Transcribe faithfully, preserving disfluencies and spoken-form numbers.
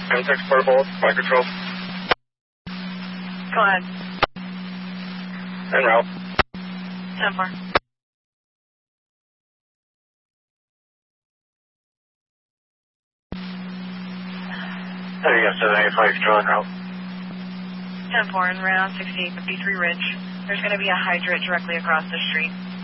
ten six portable, flight control. Go ahead. En route. ten four. There you go, seven eight flight control en route. ten four, en route, sixty-eight fifty-three Ridge. There's going to be a hydrant directly across the street.